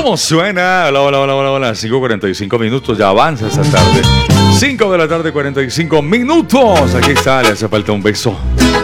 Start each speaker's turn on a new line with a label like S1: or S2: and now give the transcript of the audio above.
S1: ¿Cómo suena? Hola, hola, hola, hola, hola. 5:45 minutos, ya avanza esta tarde. 5 de la tarde, 45 minutos. Aquí está, le hace falta un beso.